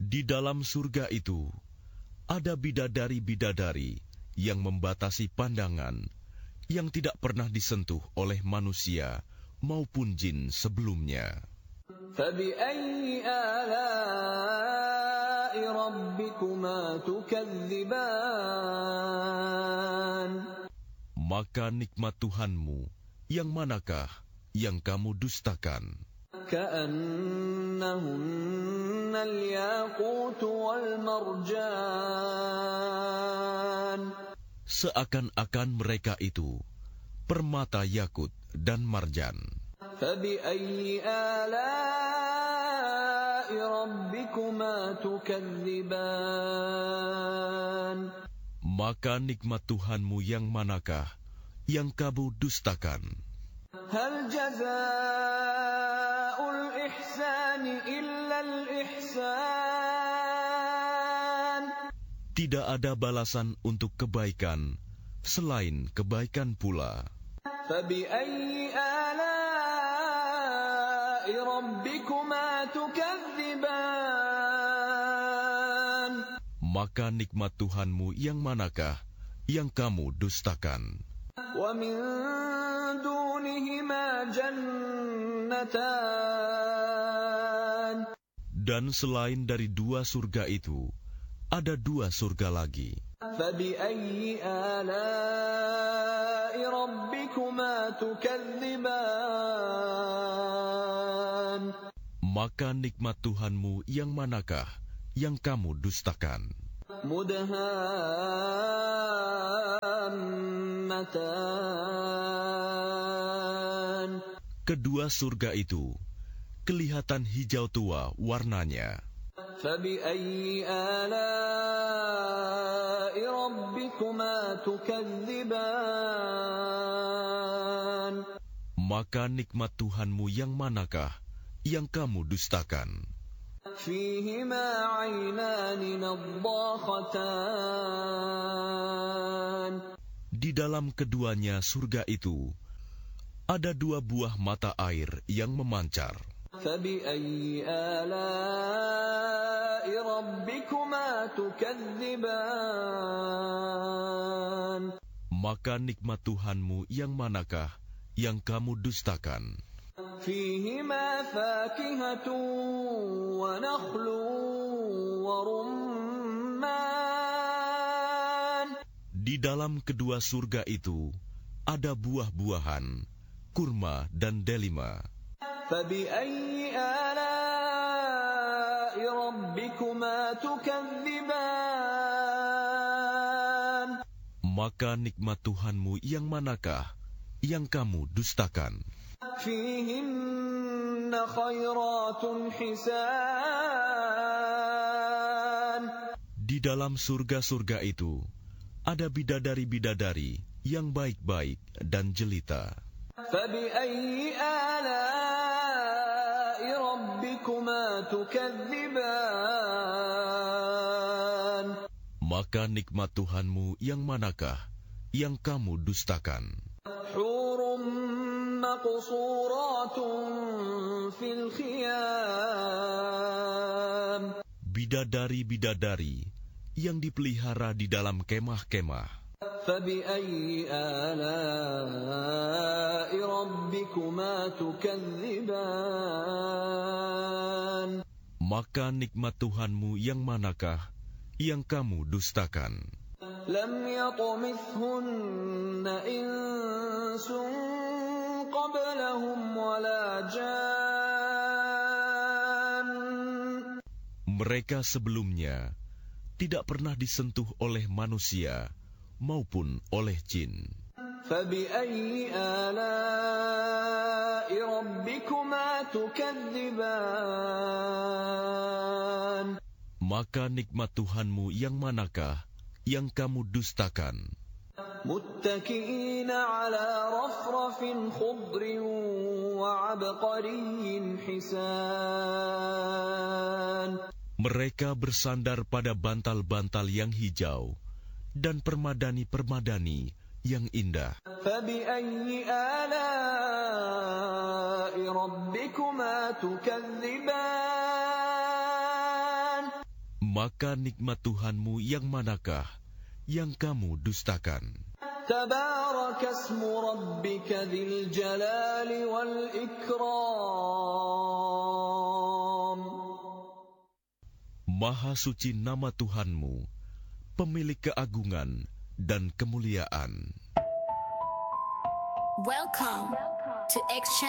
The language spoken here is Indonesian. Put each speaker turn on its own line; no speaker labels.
Di dalam surga itu ada bidadari-bidadari yang membatasi pandangan, yang tidak pernah disentuh oleh manusia maupun jin sebelumnya.
فَبِأَيِّ آلَاءِ رَبِّكُمَا تُكَذِّبَانِ
Maka nikmat Tuhanmu yang manakah yang kamu dustakan?
كَأَنَّهُنَّ الْيَاقُوتُ وَالْمَرْجَانُ
Seakan-akan mereka itu permata yakut dan marjan.
فَبِأَيِّ آلَاءِ رَبِّكُمَا تُكَذِّبَانِ
Maka nikmat Tuhanmu yang manakah yang kamu dustakan?
هَلْ جَزَاءُ الْإِحْسَانِ إِلَّا الْإِحْسَانُ
Tidak ada balasan untuk kebaikan selain kebaikan pula.
فَبِأَيِّ آلَاءِ رَبِّكُمَا تُكَذِّبَانِ
Maka nikmat Tuhanmu yang manakah yang kamu dustakan?
وَمِن دُونِهِمَا جَنَّتَانِ
Dan selain dari dua surga itu, ada dua surga lagi.
فَبِأَيِّ آلَاءِ رَبِّكُمَا تُكَذِّبَانِ
Maka nikmat Tuhanmu yang manakah yang kamu dustakan?
مُدْهَامَّتَانِ
Kedua surga itu kelihatan hijau tua warnanya.
فَبِأَيِّ آلَاءِ رَبِّكُمَا تُكَذِّبَانِ
Maka nikmat Tuhanmu yang manakah yang kamu dustakan?
فِيهِمَا عَيْنَانِ نَضَّاخَتَانِ
Di dalam keduanya surga itu ada dua buah mata air yang memancar.
فَبِأَيِّ آلَاءِ رَبِّكُمَا تُكَذِّبَانِ
Maka nikmat Tuhanmu yang manakah yang kamu dustakan?
فِيهِمَا فَاكِهَةٌ وَنَخْلٌ وَرُمَّانٌ
Di dalam kedua surga itu ada buah-buahan, kurma dan delima.
فَبِأَيِّ آلَاءِ رَبِّكُمَا تُكَذِّبَانِ
Maka nikmat Tuhanmu yang manakah yang kamu dustakan?
فِيهِنَّ خَيْرَاتٌ حِسَانٌ
Di dalam surga-surga itu ada bidadari-bidadari yang baik-baik dan jelita.
فَبِأَيِّ آلَاءِ رَبِّكُمَا تُكَذِّبَانِ
Maka nikmat Tuhanmu yang manakah yang kamu dustakan?
حُورٌ مَّقْصُورَاتٌ فِي الْخِيَامِ
Bidadari-bidadari yang dipelihara di dalam kemah-kemah.
فَبِأَيِّ آلَاءِ رَبِّكُمَا تُكَذِّبَانِ
Maka nikmat Tuhanmu yang manakah yang kamu dustakan?
لَمْ يَطْمِثْهُنَّ إِنسٌ قَبْلَهُمْ وَلَا جَانٌّ
Mereka sebelumnya tidak pernah disentuh oleh manusia maupun oleh jin.
فَبِأَيِّ آلَاءِ رَبِّكُمَا تُكَذِّبَانِ
Maka nikmat Tuhanmu yang manakah yang kamu dustakan?
مُتَّكِئِينَ عَلَى رَفْرَفٍ خُضْرٍ وَعَبْقَرِيٍّ حِسَانٍ
Mereka bersandar pada bantal-bantal yang hijau dan permadani-permadani yang indah.
فَبِأَيِّ آلَاءِ رَبِّكُمَا تُكَذِّبَانِ
Maka nikmat Tuhanmu yang manakah yang kamu dustakan?
تبارك اسم ربك ذي الجلال والإكرام.
Maha suci nama Tuhanmu, pemilik keagungan dan kemuliaan.
Welcome to Exchange.